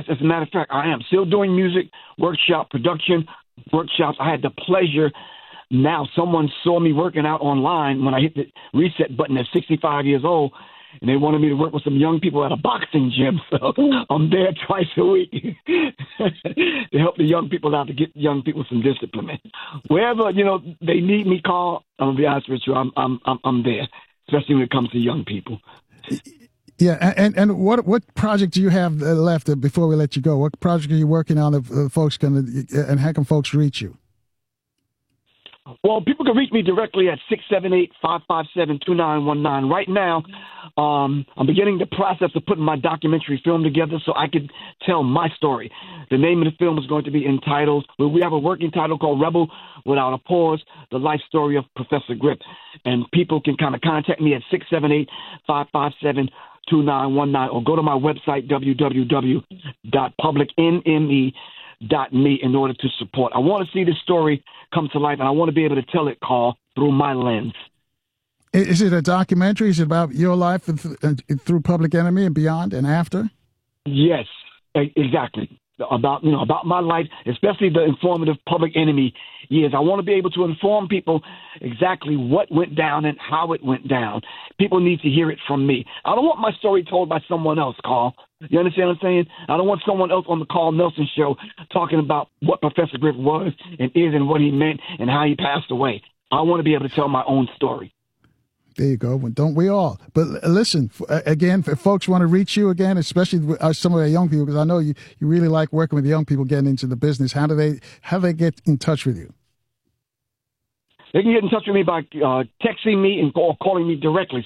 as a matter of fact, I am still doing music, production workshops. I had the pleasure. Now someone saw me working out online when I hit the reset button at 65 years old, and they wanted me to work with some young people at a boxing gym. So I'm there twice a week to help the young people out, to get young people some discipline. Wherever, they need me, Carl, I'm going to be honest with you, I'm there, especially when it comes to young people. Yeah, and what project do you have left before we let you go? What project are you working on that folks and how can folks reach you? Well, people can reach me directly at 678-557-2919. Right now, I'm beginning the process of putting my documentary film together so I could tell my story. The name of the film is going to be entitled, we have a working title called Rebel Without a Pause, The Life Story of Professor Grip. And people can kind of contact me at 678-557-2919 or go to my website, www.publicnme.me, in order to support. I want to see this story come to life, and I want to be able to tell it, Carl, through my lens. Is it a documentary? Is it about your life through Public Enemy and beyond and after? Yes, exactly. About my life, especially the informative Public Enemy years. I want to be able to inform people exactly what went down and how it went down. People need to hear it from me. I don't want my story told by someone else, Carl. You understand what I'm saying? I don't want someone else on the Carl Nelson show talking about what Professor Griff was and is and what he meant and how he passed away. I want to be able to tell my own story. There you go. Well, don't we all? But listen, again, if folks want to reach you again, especially some of the young people, because I know you really like working with young people getting into the business. How do they get in touch with you? They can get in touch with me by texting me or calling me directly,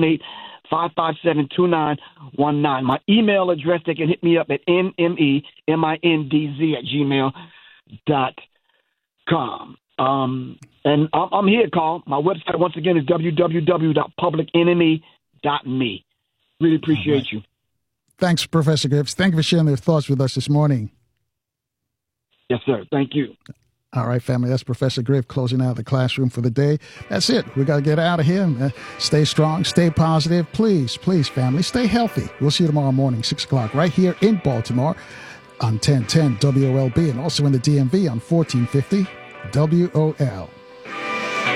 678-557-2919. My email address, they can hit me up at nmemindz@gmail.com. And I'm here, Carl. My website, once again, is www.publicenemy.me. Really appreciate you. Thanks, Professor Griff. Thank you for sharing your thoughts with us this morning. Yes, sir. Thank you. All right, family, that's Professor Griff closing out the classroom for the day. That's it. We got to get out of here. Stay strong, stay positive. Please, family, stay healthy. We'll see you tomorrow morning, 6 o'clock, right here in Baltimore on 1010 WOLB and also in the DMV on 1450 WOL.